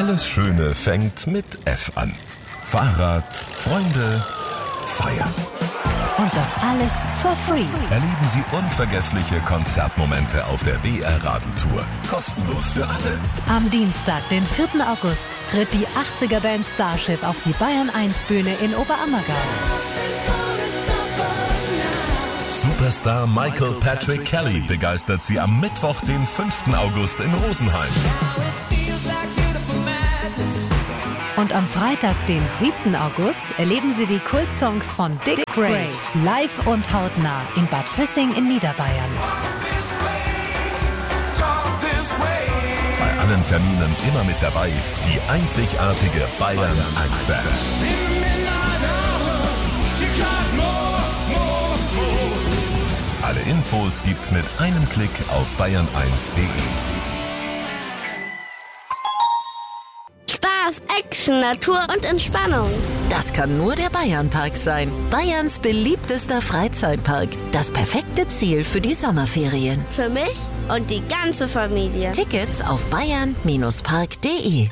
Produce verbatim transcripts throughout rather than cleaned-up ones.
Alles Schöne fängt mit F an. Fahrrad, Freunde, Feiern. Und das alles for free. Erleben Sie unvergessliche Konzertmomente auf der B R Radeltour. Kostenlos für alle. Am Dienstag, den vierten August, tritt die achtziger-Band Starship auf die Bayern eins Bühne in Oberammergau. Superstar Michael Patrick Kelly begeistert Sie am Mittwoch, den fünften August in Rosenheim. Und am Freitag, den siebten August, erleben Sie die Kultsongs von Dick Brave live und hautnah in Bad Füssing in Niederbayern. Bei allen Terminen immer mit dabei die einzigartige Bayern eins Band. Alle Infos gibt's mit einem Klick auf bayern eins punkt de. Spaß, Action, Natur und Entspannung. Das kann nur der Bayernpark sein. Bayerns beliebtester Freizeitpark. Das perfekte Ziel für die Sommerferien. Für mich und die ganze Familie. Tickets auf bayern Park punkt de.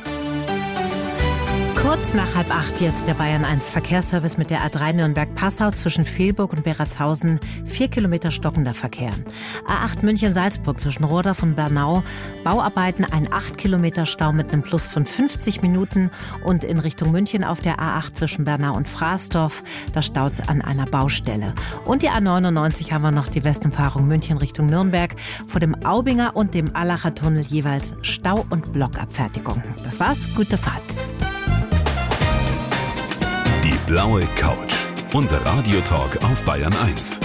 Kurz nach halb acht jetzt der Bayern eins Verkehrsservice mit der A drei Nürnberg-Passau zwischen Velburg und Beratshausen. Vier Kilometer stockender Verkehr. A acht München-Salzburg zwischen Rohrdorf und Bernau. Bauarbeiten, ein acht Kilometer Stau mit einem Plus von fünfzig Minuten. Und in Richtung München auf der A acht zwischen Bernau und Fraßdorf. Da staut es an einer Baustelle. Und die A neunundneunzig haben wir noch die Westumfahrung München Richtung Nürnberg. Vor dem Aubinger und dem Allacher Tunnel jeweils Stau- und Blockabfertigung. Das war's. Gute Fahrt. Die blaue Couch. Unser Radiotalk auf Bayern eins.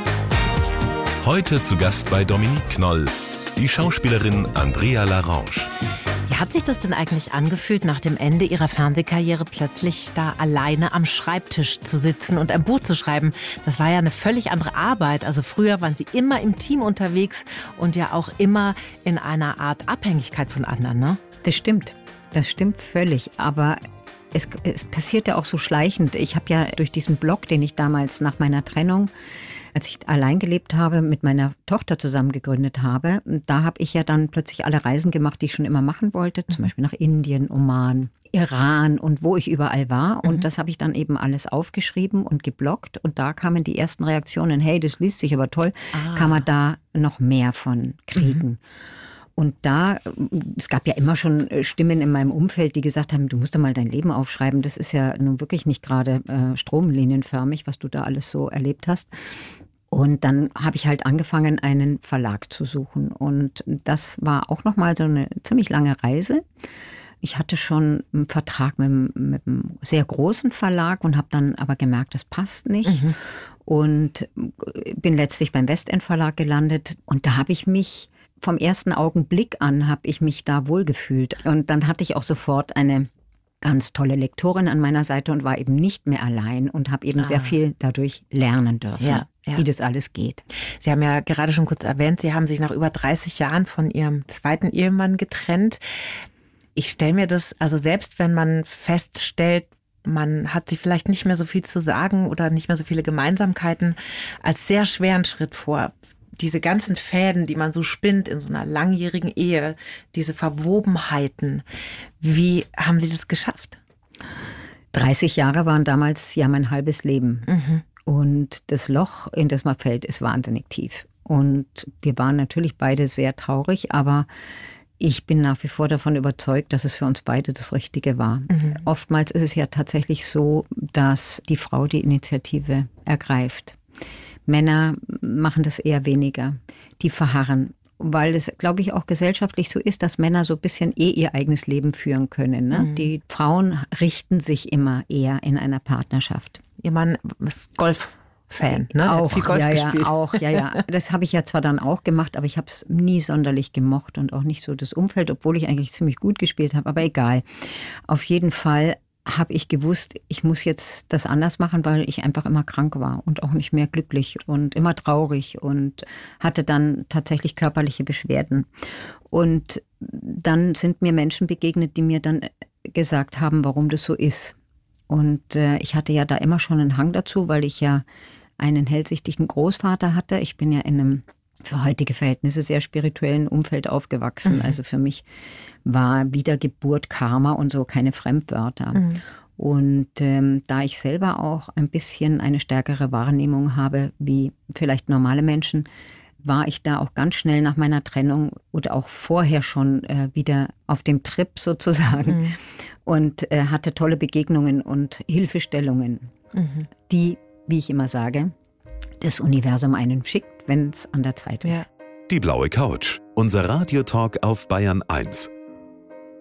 Heute zu Gast bei Dominique Knoll, die Schauspielerin Andrea Larange. Wie hat sich das denn eigentlich angefühlt, nach dem Ende Ihrer Fernsehkarriere plötzlich da alleine am Schreibtisch zu sitzen und ein Buch zu schreiben? Das war ja eine völlig andere Arbeit. Also früher waren Sie immer im Team unterwegs und ja auch immer in einer Art Abhängigkeit von anderen, ne? Das stimmt. Das stimmt völlig. Aber Es, es passierte auch so schleichend. Ich habe ja durch diesen Blog, den ich damals nach meiner Trennung, als ich allein gelebt habe, mit meiner Tochter zusammen gegründet habe, da habe ich ja dann plötzlich alle Reisen gemacht, die ich schon immer machen wollte, zum Beispiel nach Indien, Oman, Iran und wo ich überall war. Und mhm. das habe ich dann eben alles aufgeschrieben und gebloggt. Und da kamen die ersten Reaktionen, hey, das liest sich aber toll, ah. kann man da noch mehr von kriegen. Mhm. Und da, es gab ja immer schon Stimmen in meinem Umfeld, die gesagt haben, du musst doch mal dein Leben aufschreiben. Das ist ja nun wirklich nicht gerade äh, stromlinienförmig, was du da alles so erlebt hast. Und dann habe ich halt angefangen, einen Verlag zu suchen. Und das war auch nochmal so eine ziemlich lange Reise. Ich hatte schon einen Vertrag mit, mit einem sehr großen Verlag und habe dann aber gemerkt, das passt nicht. Mhm. Und bin letztlich beim Westend Verlag gelandet. Und da habe ich mich vom ersten Augenblick an habe ich mich da wohlgefühlt. Und dann hatte ich auch sofort eine ganz tolle Lektorin an meiner Seite und war eben nicht mehr allein und habe eben ah. sehr viel dadurch lernen dürfen, ja, ja. wie das alles geht. Sie haben ja gerade schon kurz erwähnt, Sie haben sich nach über dreißig Jahren von Ihrem zweiten Ehemann getrennt. Ich stelle mir das, also selbst wenn man feststellt, man hat sich vielleicht nicht mehr so viel zu sagen oder nicht mehr so viele Gemeinsamkeiten, als sehr schweren Schritt vor. Diese ganzen Fäden, die man so spinnt in so einer langjährigen Ehe, diese Verwobenheiten, wie haben Sie das geschafft? dreißig Jahre waren damals ja mein halbes Leben. Mhm. Und das Loch, in das man fällt, ist wahnsinnig tief. Und wir waren natürlich beide sehr traurig, aber ich bin nach wie vor davon überzeugt, dass es für uns beide das Richtige war. Mhm. Oftmals ist es ja tatsächlich so, dass die Frau die Initiative ergreift. Männer machen das eher weniger. Die verharren, weil es, glaube ich, auch gesellschaftlich so ist, dass Männer so ein bisschen eh ihr eigenes Leben führen können. Ne? Mhm. Die Frauen richten sich immer eher in einer Partnerschaft. Ihr Mann ist Golf-Fan, ne? Auch, viel Golf ja, gespielt. ja, auch, ja, ja. Das habe ich ja zwar dann auch gemacht, aber ich habe es nie sonderlich gemocht und auch nicht so das Umfeld, obwohl ich eigentlich ziemlich gut gespielt habe, aber egal. Auf jeden Fall habe ich gewusst, ich muss jetzt das anders machen, weil ich einfach immer krank war und auch nicht mehr glücklich und immer traurig und hatte dann tatsächlich körperliche Beschwerden. Und dann sind mir Menschen begegnet, die mir dann gesagt haben, warum das so ist. Und äh, ich hatte ja da immer schon einen Hang dazu, weil ich ja einen hellsichtigen Großvater hatte. Ich bin ja in einem für heutige Verhältnisse sehr spirituellen Umfeld aufgewachsen. Mhm. Also für mich war Wiedergeburt, Karma und so keine Fremdwörter. Mhm. Und ähm, da ich selber auch ein bisschen eine stärkere Wahrnehmung habe, wie vielleicht normale Menschen, war ich da auch ganz schnell nach meiner Trennung oder auch vorher schon äh, wieder auf dem Trip sozusagen mhm. und äh, hatte tolle Begegnungen und Hilfestellungen, mhm. die, wie ich immer sage, das Universum einen schickt, wenn es an der Zeit ist. Ja. Die blaue Couch, unser Radiotalk auf Bayern eins.